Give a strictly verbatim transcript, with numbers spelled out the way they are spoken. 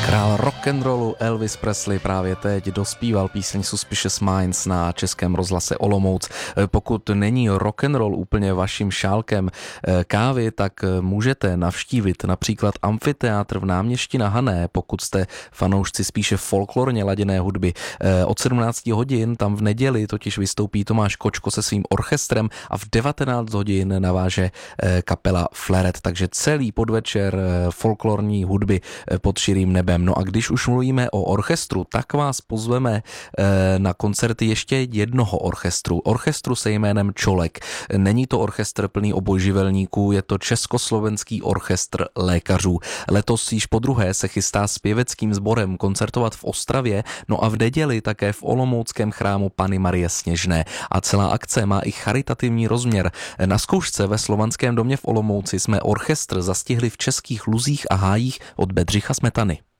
Král rock'n'rollu Elvis Presley právě teď dospíval píseň Suspicious Minds na Českém rozhlase Olomouc. Pokud není rock'n'roll úplně vaším šálkem kávy, tak můžete navštívit například amfiteátr v Náměšti na Hané, pokud jste fanoušci spíše folklorně laděné hudby. Od sedmnáct hodin tam v neděli totiž vystoupí Tomáš Kočko se svým orchestrem a v devatenáct hodin naváže kapela Fleret, takže celý podvečer folklorní hudby pod širým nebem. No a když už mluvíme o orchestru, tak vás pozveme na koncerty ještě jednoho orchestru. Orchestru se jménem Čolek. Není to orchestr plný obojživelníků, je to Československý orchestr lékařů. Letos již podruhé se chystá s pěveckým sborem koncertovat v Ostravě, no a v neděli také v olomouckém chrámu Panny Marie Sněžné. A celá akce má i charitativní rozměr. Na zkoušce ve Slovanském domě v Olomouci jsme orchestr zastihli v Českých Luzích a Hájích od Bedřicha Smetany.